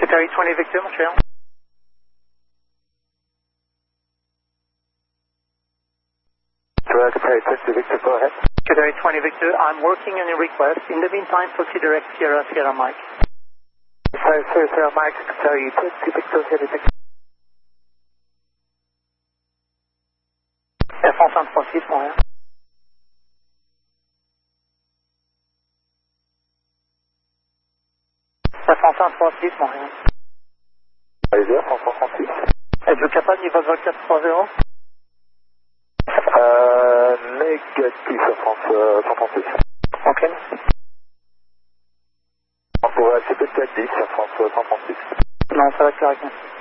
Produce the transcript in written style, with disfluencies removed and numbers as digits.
Qatari 20 Victor, Montreal. Qatari 20 Victor, go ahead. Qatari 20 Victor, I'm working on a request. In the meantime, proceed direct Sierra Mike. Sierra Mike, Qatari 20 Victor, Sierra Victor. F136, Montréal. F136, Montréal. Allez-y, F136. Êtes-vous capable d'y votre 430? Négatif, F136. Ok, merci. On pourrait accepter peut-être 10, F136. Non, ça va être correct, merci.